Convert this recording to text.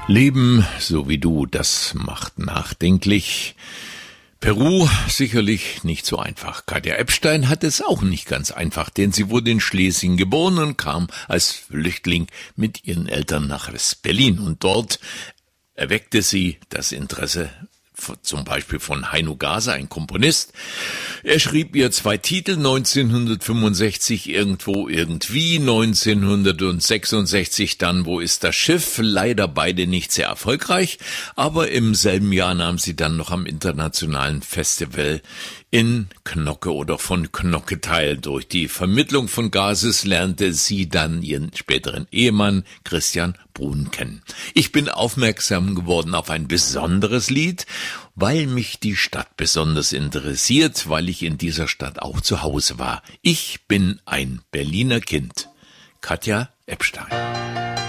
Leben so wie du, das macht nachdenklich. Peru sicherlich nicht so einfach. Katja Ebstein hat es auch nicht ganz einfach, denn sie wurde in Schlesien geboren und kam als Flüchtling mit ihren Eltern nach West-Berlin. Und dort erweckte sie das Interesse zum Beispiel von Heino Gase, ein Komponist. Er schrieb ihr 2 Titel, 1965 Irgendwo, Irgendwie, 1966 dann Wo ist das Schiff? Leider beide nicht sehr erfolgreich, aber im selben Jahr nahm sie dann noch am internationalen Festival in Knocke oder von Knocke teil. Durch die Vermittlung von Gases lernte sie dann ihren späteren Ehemann Christian Brun kennen. Ich bin aufmerksam geworden auf ein besonderes Lied, weil mich die Stadt besonders interessiert, weil ich in dieser Stadt auch zu Hause war. Ich bin ein Berliner Kind. Katja Ebstein.